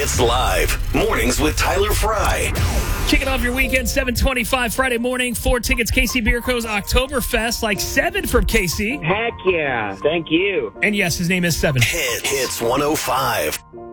Hits Live. Mornings with Tyler Fry. Kicking off your weekend, 7:25 Friday morning. 4 tickets, KC Beer Co.'s Oktoberfest. Like 7 from KC. Heck yeah. Thank you. And yes, his name is 7. Hits 105.